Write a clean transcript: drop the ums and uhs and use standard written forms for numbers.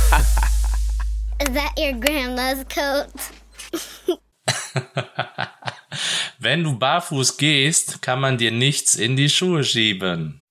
Is that your grandma's coat? Wenn du barfuß gehst, kann man dir nichts in die Schuhe schieben.